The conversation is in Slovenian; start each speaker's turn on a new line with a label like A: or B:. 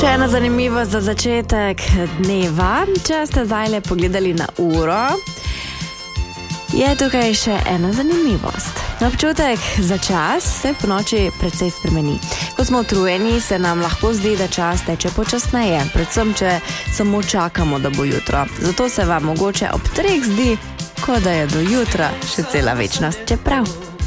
A: Še ena zanimivost za začetek dneva. Če ste zdaj pogledali na uro, je tukaj še ena zanimivost. Občutek za čas se po noči precej spremeni. Ko smo utrujeni, se nam lahko zdi, da čas teče počasneje, predvsem če samo čakamo, da bo jutro. Zato se vam mogoče ob 3 zdi, kot da je do jutra še cela večnost, čeprav.